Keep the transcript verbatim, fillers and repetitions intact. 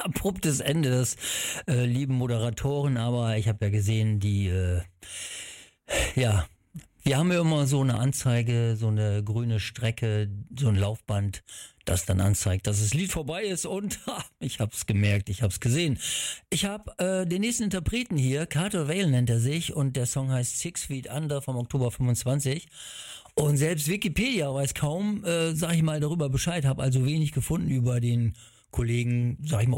abruptes Ende des äh, lieben Moderatoren, aber ich habe ja gesehen, die, äh, ja, wir haben ja immer so eine Anzeige, so eine grüne Strecke, so ein Laufband, das dann anzeigt, dass das Lied vorbei ist und ha, ich hab's gemerkt, ich hab's gesehen. Ich habe äh, den nächsten Interpreten hier, Carter Vale nennt er sich und der Song heißt Six Feet Under vom Oktober fünfundzwanzig und selbst Wikipedia weiß kaum, äh, sag ich mal, darüber Bescheid, habe also wenig gefunden über den Kollegen, sag ich mal,